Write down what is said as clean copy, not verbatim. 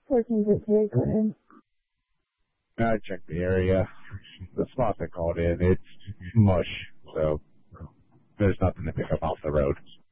1458, go ahead. I checked the area. The spot they called in, it's mush, so there's nothing to pick up off the road.